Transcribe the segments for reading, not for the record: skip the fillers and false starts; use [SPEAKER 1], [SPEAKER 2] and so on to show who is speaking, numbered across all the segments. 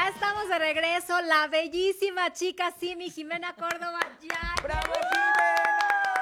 [SPEAKER 1] estamos de regreso. La bellísima chica Simi Jimena Córdoba ya.
[SPEAKER 2] ¡Bravo, Jimena!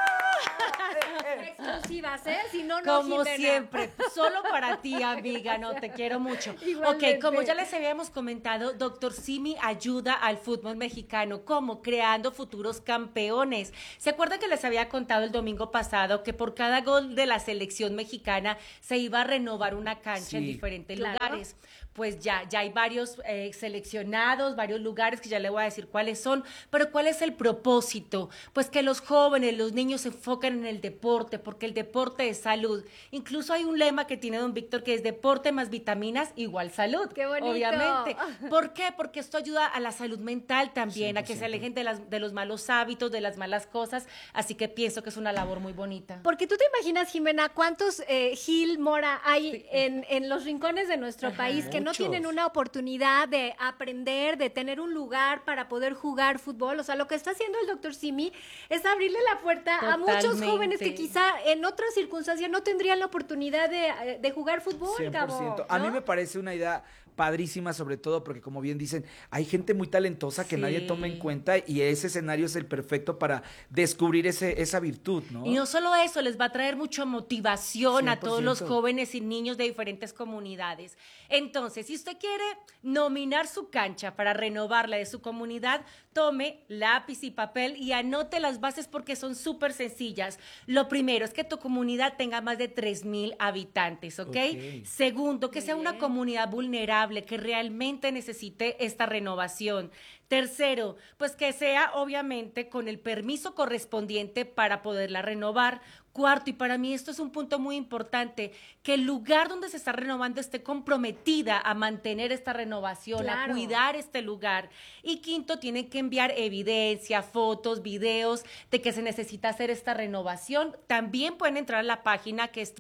[SPEAKER 1] Exclusivas, ¿eh? Si no, no,
[SPEAKER 3] Como
[SPEAKER 1] Jimena.
[SPEAKER 3] siempre, solo para ti, amiga, no, te quiero mucho.
[SPEAKER 1] Igualmente.
[SPEAKER 3] Ok, como ya les habíamos comentado, Dr. Simi ayuda al fútbol mexicano, como creando futuros campeones. ¿Se acuerdan que les había contado el domingo pasado que por cada gol de la selección mexicana se iba a renovar una cancha en diferentes lugares? Pues ya hay varios seleccionados, varios lugares que ya le voy a decir cuáles son, pero ¿cuál es el propósito? Pues que los jóvenes, los niños se enfoquen en el deporte, porque el deporte es salud. Incluso hay un lema que tiene don Víctor que es deporte más vitaminas igual salud.
[SPEAKER 1] ¡Qué bonito!
[SPEAKER 3] Obviamente. ¿Por qué? Porque esto ayuda a la salud mental también,
[SPEAKER 2] 100%.
[SPEAKER 3] a que se alejen de los malos hábitos, de las malas cosas, así que pienso que es una labor muy bonita.
[SPEAKER 1] Porque tú te imaginas, Jimena, cuántos Gil Mora hay en los rincones de nuestro país que no
[SPEAKER 2] muchos.
[SPEAKER 1] tienen una oportunidad de aprender, de tener un lugar para poder jugar fútbol. O sea, lo que está haciendo el doctor Simi es abrirle la puerta a muchos
[SPEAKER 3] Totalmente.
[SPEAKER 1] jóvenes que quizá en otras circunstancias no tendrían la oportunidad de jugar fútbol,
[SPEAKER 2] 100%.
[SPEAKER 1] Gabo,
[SPEAKER 2] A mí
[SPEAKER 1] ¿no?
[SPEAKER 2] me parece una idea padrísima, sobre todo porque, como bien dicen, hay gente muy talentosa que
[SPEAKER 3] Sí.
[SPEAKER 2] nadie toma en cuenta y ese escenario es el perfecto para descubrir esa virtud, ¿no?
[SPEAKER 3] Y no solo eso, les va a traer mucha motivación a todos los
[SPEAKER 2] 100%.
[SPEAKER 3] jóvenes y niños de diferentes comunidades. Entonces, si usted quiere nominar su cancha para renovarla de su comunidad, tome lápiz y papel y anote las bases porque son súper sencillas. Lo primero es que tu comunidad tenga más de 3,000 habitantes, ¿ok?
[SPEAKER 2] Ok.
[SPEAKER 3] Segundo, que sea una comunidad vulnerable, que realmente necesite esta renovación. Tercero, pues que sea obviamente con el permiso correspondiente para poderla renovar. Cuarto, y para mí esto es un punto muy importante, que el lugar donde se está renovando esté comprometida a mantener esta renovación,
[SPEAKER 1] Claro.
[SPEAKER 3] a cuidar este lugar. Y quinto, tienen que enviar evidencia, fotos, videos de que se necesita hacer esta renovación. También pueden entrar a la página que es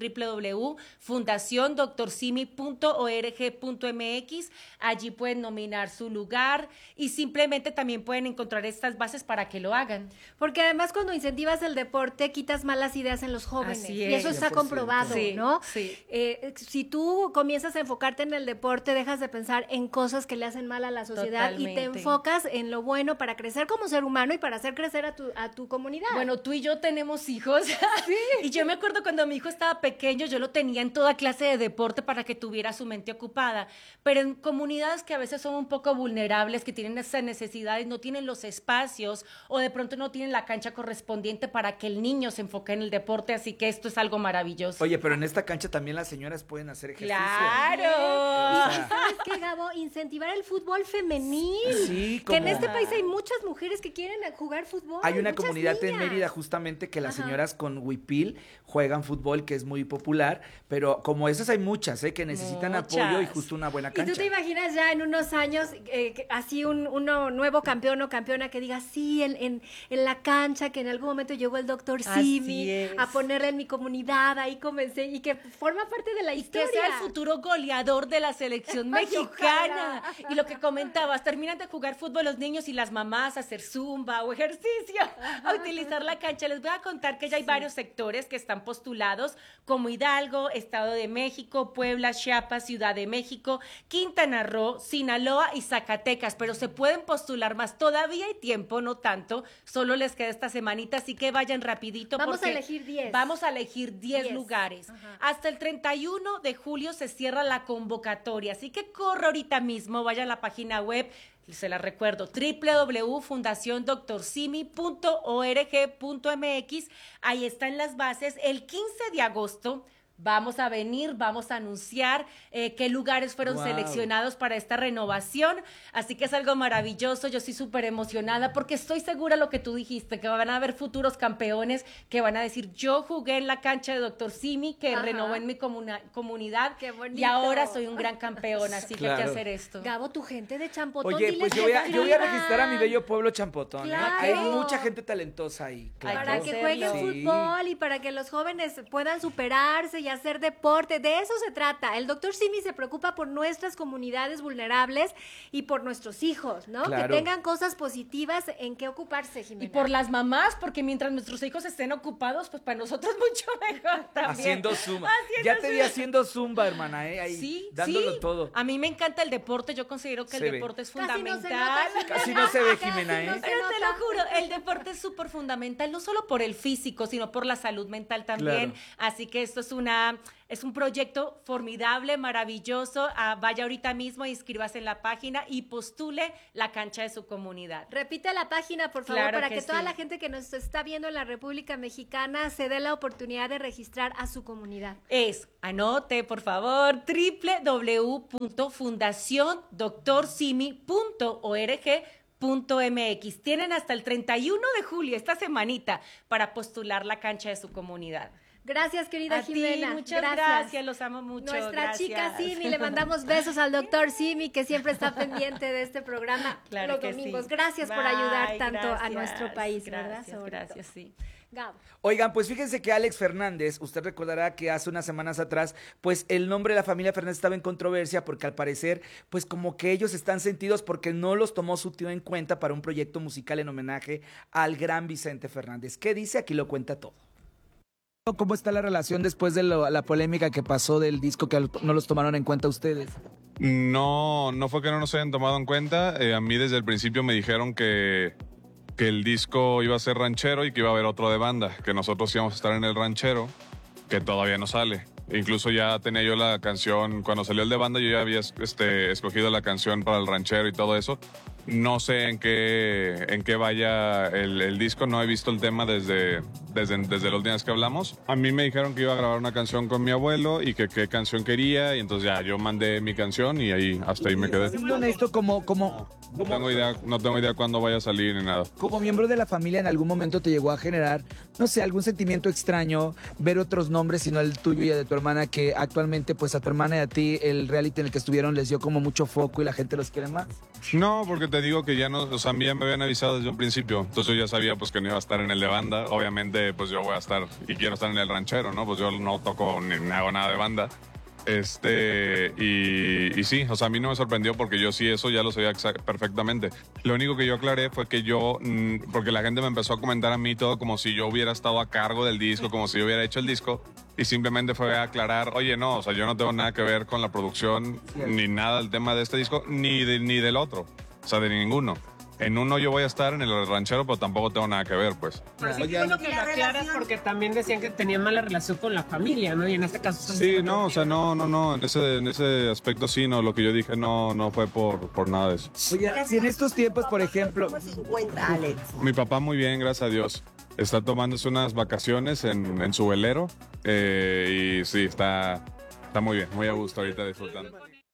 [SPEAKER 3] www.fundaciondoctorsimi.org.mx. Allí pueden nominar su lugar y simplemente también pueden encontrar estas bases para que lo hagan.
[SPEAKER 1] Porque además cuando incentivas el deporte quitas malas ideas en los jóvenes.
[SPEAKER 3] Así
[SPEAKER 1] Y eso
[SPEAKER 3] es.
[SPEAKER 1] está
[SPEAKER 2] 100%.
[SPEAKER 1] comprobado,
[SPEAKER 3] Sí,
[SPEAKER 1] ¿no?
[SPEAKER 3] sí.
[SPEAKER 1] Si tú comienzas a enfocarte en el deporte, dejas de pensar en cosas que le hacen mal a la sociedad y te
[SPEAKER 3] Totalmente.
[SPEAKER 1] enfocas en lo bueno para crecer como ser humano y para hacer crecer a tu comunidad.
[SPEAKER 3] Bueno, tú y yo tenemos hijos. Y yo me acuerdo cuando mi hijo estaba pequeño, yo lo tenía en toda clase de deporte para que tuviera su mente ocupada. Pero en comunidades que a veces son un poco vulnerables, que tienen esas necesidades, no tienen los espacios o de pronto no tienen la cancha correspondiente para que el niño se enfoque en el deporte. Así que esto es algo maravilloso.
[SPEAKER 2] Oye, pero en esta cancha también las señoras pueden hacer ejercicio.
[SPEAKER 3] ¡Claro!
[SPEAKER 2] O
[SPEAKER 1] Y
[SPEAKER 2] sea,
[SPEAKER 1] ¿sabes qué, Gabo? Incentivar el fútbol femenil.
[SPEAKER 2] Sí,
[SPEAKER 1] Que en
[SPEAKER 2] como-
[SPEAKER 1] este país hay muchas mujeres que quieren jugar fútbol.
[SPEAKER 2] hay una
[SPEAKER 1] muchas
[SPEAKER 2] comunidad en
[SPEAKER 1] niñas.
[SPEAKER 2] Mérida justamente que las
[SPEAKER 1] Ajá.
[SPEAKER 2] señoras con huipil juegan fútbol, que es muy popular, pero como esas hay muchas, que necesitan
[SPEAKER 3] Muchas.
[SPEAKER 2] apoyo y justo una buena
[SPEAKER 1] ¿Y
[SPEAKER 2] cancha.
[SPEAKER 1] tú te imaginas ya en unos años así uno nuevo campeón o campeona que diga sí en la cancha, que en algún momento llegó el doctor
[SPEAKER 3] Así
[SPEAKER 1] Simi
[SPEAKER 3] es.
[SPEAKER 1] a ponerle en mi comunidad, ahí comencé y que forma parte de la
[SPEAKER 3] Y
[SPEAKER 1] historia.
[SPEAKER 3] que sea el futuro goleador de la selección
[SPEAKER 1] Ay,
[SPEAKER 3] mexicana.
[SPEAKER 1] ojalá.
[SPEAKER 3] Y lo que comentabas, terminan de jugar fútbol los niños y las mamás a hacer zumba o ejercicio, a utilizar la cancha. Les voy a contar que ya hay varios sectores que están postulados, como Hidalgo, Estado de México, Puebla, Chiapas, Ciudad de México, Quintana Roo, Sinaloa y Zacatecas, pero se pueden postular más. Todavía hay tiempo, no tanto, solo les queda esta semanita, así que vayan rapidito.
[SPEAKER 1] Vamos a
[SPEAKER 3] porque
[SPEAKER 1] elegir 10.
[SPEAKER 3] Vamos a elegir 10
[SPEAKER 1] 10.
[SPEAKER 3] lugares.
[SPEAKER 1] Ajá.
[SPEAKER 3] Hasta el 31 de julio se cierra la convocatoria, así que corre ahorita mismo, vaya a la página web, se la recuerdo, www.fundaciondoctorsimi.org.mx. Ahí están las bases. El 15 de agosto vamos a venir, vamos a anunciar qué lugares fueron
[SPEAKER 2] Wow.
[SPEAKER 3] seleccionados para esta renovación, así que es algo maravilloso. Yo estoy súper emocionada porque estoy segura lo que tú dijiste, que van a haber futuros campeones que van a decir, yo jugué en la cancha de Doctor Simi, que
[SPEAKER 1] Ajá.
[SPEAKER 3] renovó en mi comunidad,
[SPEAKER 1] Qué bonito.
[SPEAKER 3] y ahora soy un gran campeón, así que hay que
[SPEAKER 2] Claro.
[SPEAKER 3] hacer esto.
[SPEAKER 1] Gabo, tu gente de Champotón,
[SPEAKER 2] Oye,
[SPEAKER 1] diles
[SPEAKER 2] pues
[SPEAKER 1] que
[SPEAKER 2] yo voy a
[SPEAKER 1] escriban.
[SPEAKER 2] registrar a mi bello pueblo Champotón.
[SPEAKER 1] Claro.
[SPEAKER 2] Hay mucha gente talentosa ahí.
[SPEAKER 3] Hay
[SPEAKER 1] Para
[SPEAKER 3] que
[SPEAKER 1] que
[SPEAKER 3] hacerlo.
[SPEAKER 1] jueguen
[SPEAKER 2] Sí.
[SPEAKER 1] fútbol y para que los jóvenes puedan superarse y y hacer deporte. De eso se trata. El doctor Simi se preocupa por nuestras comunidades vulnerables y por nuestros hijos, ¿no?
[SPEAKER 2] Claro.
[SPEAKER 1] Que tengan cosas positivas en qué ocuparse, Jimena.
[SPEAKER 3] Y por las mamás, porque mientras nuestros hijos estén ocupados, pues para nosotros mucho mejor también.
[SPEAKER 2] Haciendo zumba.
[SPEAKER 3] Haciendo
[SPEAKER 2] Ya te vi
[SPEAKER 3] zumba.
[SPEAKER 2] haciendo zumba, hermana, ahí
[SPEAKER 3] Sí,
[SPEAKER 2] dándolo
[SPEAKER 3] sí.
[SPEAKER 2] todo.
[SPEAKER 3] A mí me encanta el deporte. Yo considero que
[SPEAKER 2] Se
[SPEAKER 3] el
[SPEAKER 2] ve.
[SPEAKER 3] deporte es
[SPEAKER 1] Casi no se
[SPEAKER 3] fundamental.
[SPEAKER 1] nota, Jimena.
[SPEAKER 2] Casi no se ve,
[SPEAKER 1] Casi
[SPEAKER 2] Jimena,
[SPEAKER 1] no
[SPEAKER 2] ¿eh?
[SPEAKER 1] se
[SPEAKER 3] Pero te
[SPEAKER 1] nota.
[SPEAKER 3] lo juro, el deporte es súper fundamental, no solo por el físico, sino por la salud mental también.
[SPEAKER 2] Claro.
[SPEAKER 3] Así que esto es un proyecto formidable, maravilloso. Vaya ahorita mismo, inscríbase en la página y postule la cancha de su comunidad.
[SPEAKER 1] Repite la página, por favor,
[SPEAKER 3] Claro
[SPEAKER 1] para
[SPEAKER 3] que
[SPEAKER 1] que toda
[SPEAKER 3] sí.
[SPEAKER 1] la gente que nos está viendo en la República Mexicana se dé la oportunidad de registrar a su comunidad.
[SPEAKER 3] Anote, por favor, www.fundaciondoctorsimi.org.mx. Tienen hasta el 31 de julio, esta semanita, para postular la cancha de su comunidad.
[SPEAKER 1] Gracias, querida
[SPEAKER 3] A ti,
[SPEAKER 1] Jimena.
[SPEAKER 3] muchas gracias, los amo mucho.
[SPEAKER 1] Nuestra chica
[SPEAKER 3] gracias.
[SPEAKER 1] Simi, le mandamos besos al doctor Simi, que siempre está pendiente de este programa
[SPEAKER 3] Claro
[SPEAKER 1] los
[SPEAKER 3] que
[SPEAKER 1] domingos.
[SPEAKER 3] sí.
[SPEAKER 1] Gracias por
[SPEAKER 3] Bye,
[SPEAKER 1] ayudar tanto a
[SPEAKER 3] gracias,
[SPEAKER 1] nuestro país, ¿verdad?
[SPEAKER 3] Gracias,
[SPEAKER 1] Sobre todo.
[SPEAKER 3] gracias, sí.
[SPEAKER 1] Gabo.
[SPEAKER 2] Oigan, pues fíjense que Alex Fernández, usted recordará que hace unas semanas atrás, pues el nombre de la familia Fernández estaba en controversia porque al parecer, pues como que ellos están sentidos porque no los tomó su tío en cuenta para un proyecto musical en homenaje al gran Vicente Fernández. ¿Qué dice? Aquí lo cuenta todo. ¿Cómo está la relación después de la polémica que pasó del disco que no los tomaron en cuenta ustedes?
[SPEAKER 4] No, no fue que no nos hayan tomado en cuenta. A mí desde el principio me dijeron que el disco iba a ser ranchero y que iba a haber otro de banda, que nosotros íbamos a estar en el ranchero, que todavía no sale. Incluso ya tenía yo la canción, cuando salió el de banda yo ya había escogido la canción para el ranchero y todo eso. No sé en qué vaya el disco, no he visto el tema desde los días que hablamos. A mí me dijeron que iba a grabar una canción con mi abuelo y que qué canción quería, y entonces ya yo mandé mi canción y hasta ahí me quedé.
[SPEAKER 2] Siendo honesto,
[SPEAKER 4] No tengo idea cuándo vaya a salir ni nada.
[SPEAKER 2] como miembro de la familia, ¿en algún momento te llegó a generar, no sé, algún sentimiento extraño, ver otros nombres, sino el tuyo y el de tu hermana, que actualmente, pues a tu hermana y a ti, el reality en el que estuvieron les dio como mucho foco y la gente los quiere más?
[SPEAKER 4] No, porque te digo que ya no, o sea, a mí ya me habían avisado desde un principio, entonces yo ya sabía pues que no iba a estar en el de banda. Obviamente pues yo voy a estar y quiero estar en el ranchero, ¿no? Pues yo no toco ni hago nada de banda. Y sí, o sea, a mí no me sorprendió porque yo sí eso ya lo sabía perfectamente. Lo único que yo aclaré fue que porque la gente me empezó a comentar a mí todo como si yo hubiera estado a cargo del disco, como si yo hubiera hecho el disco, y simplemente fue a aclarar, oye, no, o sea, yo no tengo nada que ver con la producción, ni nada del tema de este disco, ni del otro, o sea, de ninguno. En uno yo voy a estar en el ranchero, pero tampoco tengo nada que ver, pues.
[SPEAKER 5] Pero sí, qué bueno que lo aclaras porque también decían que tenían mala relación con la familia, ¿no? Y en este caso...
[SPEAKER 4] Sí, no, o sea, no, en ese aspecto sí, no, lo que yo dije no fue por nada de eso.
[SPEAKER 2] Oye, si en estos tiempos, por ejemplo,
[SPEAKER 4] Mi papá muy bien, gracias a Dios. Está tomándose unas vacaciones en su velero y sí, está muy bien, muy a gusto ahorita disfrutando.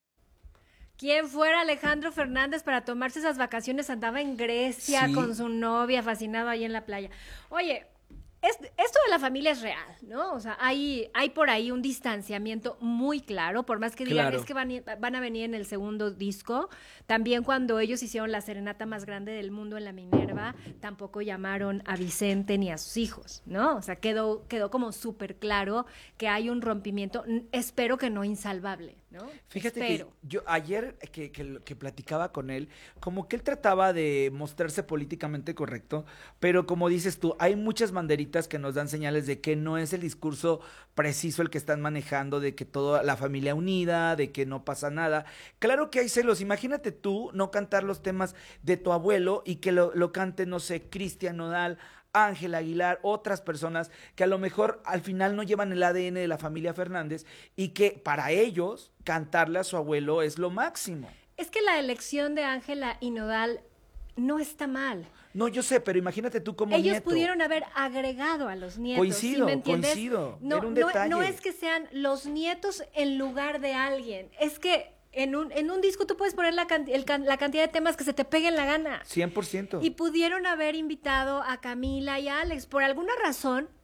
[SPEAKER 1] ¿Quién fuera Alejandro Fernández para tomarse esas vacaciones? Andaba en Grecia
[SPEAKER 2] Sí.
[SPEAKER 1] con su novia, fascinado ahí en la playa. Oye, esto de la familia es real, ¿no? O sea, hay por ahí un distanciamiento muy claro, por más que digan,
[SPEAKER 2] Claro.
[SPEAKER 1] es que van a venir en el segundo disco. También cuando ellos hicieron la serenata más grande del mundo en la Minerva, tampoco llamaron a Vicente ni a sus hijos, ¿no? O sea, quedó como súper claro que hay un rompimiento, espero que no insalvable, ¿no?
[SPEAKER 2] fíjate
[SPEAKER 1] Espero.
[SPEAKER 2] que yo ayer que platicaba con él, como que él trataba de mostrarse políticamente correcto, pero como dices tú, hay muchas banderitas que nos dan señales de que no es el discurso preciso el que están manejando, de que toda la familia unida, de que no pasa nada. Claro que hay celos, imagínate tú no cantar los temas de tu abuelo y que lo cante, no sé, Cristian Nodal, Ángel Aguilar, otras personas que a lo mejor al final no llevan el ADN de la familia Fernández y que para ellos cantarle a su abuelo es lo máximo.
[SPEAKER 1] Es que la elección de Ángela y Nodal no está mal.
[SPEAKER 2] No, yo sé, pero imagínate tú como
[SPEAKER 1] Ellos
[SPEAKER 2] nieto.
[SPEAKER 1] pudieron haber agregado a los nietos.
[SPEAKER 2] Coincido,
[SPEAKER 1] ¿sí me entiendes?
[SPEAKER 2] coincido.
[SPEAKER 1] No,
[SPEAKER 2] Era un
[SPEAKER 1] no,
[SPEAKER 2] detalle.
[SPEAKER 1] no es que sean los nietos en lugar de alguien. Es que en un disco tú puedes poner la cantidad de temas que se te peguen la gana.
[SPEAKER 2] 100%.
[SPEAKER 1] Y pudieron haber invitado a Camila y a Alex. Por alguna razón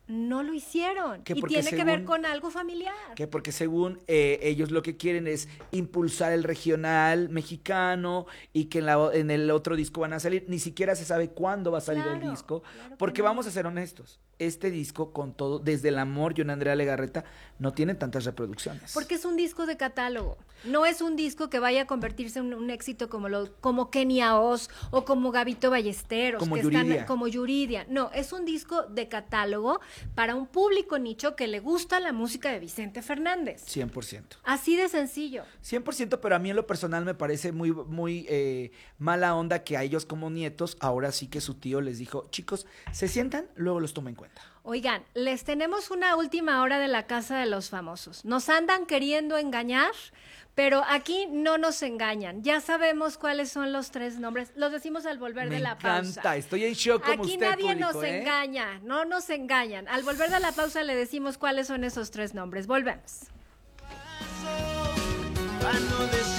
[SPEAKER 1] no lo hicieron.
[SPEAKER 2] Que
[SPEAKER 1] Y
[SPEAKER 2] porque
[SPEAKER 1] tiene que ver
[SPEAKER 2] según-
[SPEAKER 1] con algo familiar.
[SPEAKER 2] Que porque según ellos lo que quieren es impulsar el regional mexicano y que en el otro disco van a salir. Ni siquiera se sabe cuándo va a salir el
[SPEAKER 1] Claro,
[SPEAKER 2] disco.
[SPEAKER 1] claro que
[SPEAKER 2] Porque
[SPEAKER 1] no.
[SPEAKER 2] vamos a ser honestos. Este disco, con todo, desde el amor y una Andrea Legarreta, no tiene tantas reproducciones.
[SPEAKER 1] Porque es un disco de catálogo. No es un disco que vaya a convertirse en un éxito como Kenia Oz o como Gabito Ballesteros.
[SPEAKER 2] Como
[SPEAKER 1] que
[SPEAKER 2] Yuridia.
[SPEAKER 1] como Yuridia. No, es un disco de catálogo para un público nicho que le gusta la música de Vicente Fernández.
[SPEAKER 2] 100%.
[SPEAKER 1] Así de sencillo.
[SPEAKER 2] 100%, pero a mí en lo personal me parece muy mala onda que a ellos como nietos, ahora sí que su tío les dijo, chicos, se sientan, luego los toma en cuenta.
[SPEAKER 1] Oigan, les tenemos una última hora de la Casa de los Famosos. Nos andan queriendo engañar, pero aquí no nos engañan. Ya sabemos cuáles son los 3 nombres. Los decimos al volver
[SPEAKER 2] Me
[SPEAKER 1] de la
[SPEAKER 2] encanta,
[SPEAKER 1] pausa.
[SPEAKER 2] estoy en shock como
[SPEAKER 1] Aquí
[SPEAKER 2] usted,
[SPEAKER 1] nadie
[SPEAKER 2] público,
[SPEAKER 1] nos
[SPEAKER 2] ¿eh?
[SPEAKER 1] engaña, no nos engañan. Al volver de la pausa le decimos cuáles son esos 3 nombres. Volvemos.
[SPEAKER 6] Para no decir